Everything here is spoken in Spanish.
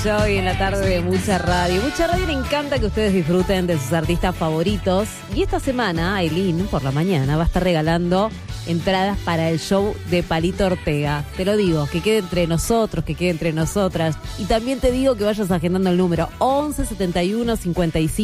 Hoy en la tarde de Mucha Radio. Mucha Radio le encanta que ustedes disfruten de sus artistas favoritos. Y esta semana, Aileen, por la mañana, va a estar regalando entradas para el show de Palito Ortega. Te lo digo, que quede entre nosotros, que quede entre nosotras. Y también te digo que vayas agendando el número 11 71 55